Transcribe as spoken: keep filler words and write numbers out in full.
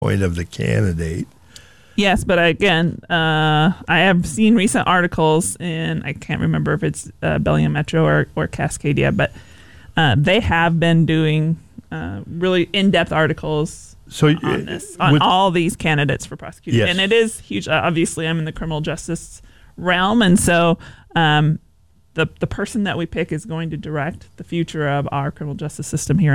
point of the candidate. Yes, but again, uh, I have seen recent articles in, I can't remember if it's uh, Bellingham Metro or, or Cascadia, but uh, they have been doing uh, really in-depth articles so, on this, on with, all these candidates for prosecutor. Yes. And it is huge. Uh, obviously, I'm in the criminal justice realm, and so um, the the person that we pick is going to direct the future of our criminal justice system here